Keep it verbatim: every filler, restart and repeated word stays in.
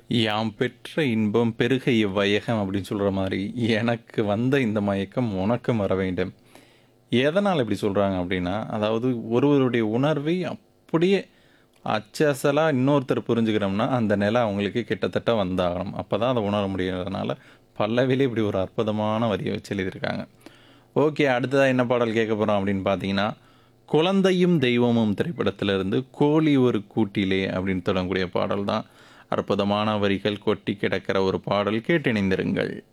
யாம் பெற்ற இன்பம் பெருக இவ்வையகம் அப்படின்னு சொல்கிற மாதிரி எனக்கு வந்த இந்த மயக்கம் உனக்கும் வர வேண்டும். எதனால் இப்படி சொல்கிறாங்க அப்படின்னா, அதாவது ஒருவருடைய உணர்வை அப்படியே அச்சசலாக இன்னொருத்தர் புரிஞ்சுக்கிறோம்னா அந்த நிலை அவங்களுக்கு கிட்டத்தட்ட வந்தாகணும். அப்போ தான் அதை உணர முடியுறதுனால பல்லவிலே இப்படி ஒரு அற்புதமான வரியை வச்சு எழுதியிருக்காங்க. ஓகே, அடுத்ததாக என்ன பாடல் கேட்க போகிறோம் அப்படின்னு பார்த்தீங்கன்னா, குழந்தையும் தெய்வமும் திரைப்படத்திலிருந்து கோழி ஒரு கூட்டிலே அப்படின்னு தொடங்கக்கூடிய பாடல் தான். அற்புதமான வரிகள் கொட்டி கிடக்கிற ஒரு பாடல், கேட்டிணைந்திருங்கள்.